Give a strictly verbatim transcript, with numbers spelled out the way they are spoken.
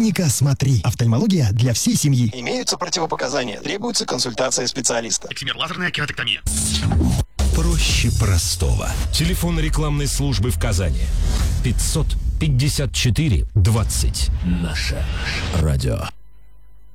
Клиника «Смотри». Офтальмология для всей семьи. Имеются противопоказания. Требуется консультация специалиста. Эксимер, лазерная кератоктомия. Проще простого. Телефон рекламной службы в Казани. пятьсот пятьдесят четыре двадцать. Наше радио.